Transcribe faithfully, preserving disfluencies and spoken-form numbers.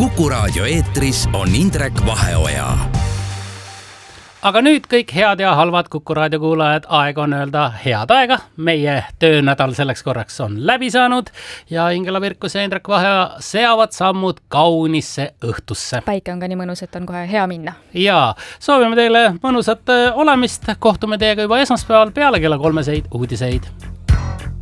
Kuku Raadio eetris on Indrek Vaheoja. Aga nüüd kõik head ja halvad Kuku Raadio kuulajad, aeg on öelda head aega. Meie töönädal selleks korraks on läbi saanud ja Ingela Virkus ja Indrek Vaheoja seavad sammud kaunisse õhtusse. Päike on ka nii mõnus, et on kohe hea minna. Ja soovime teile mõnusat olemist. Kohtume teiega juba esmaspäeval peale kella kolmeseid uudiseid.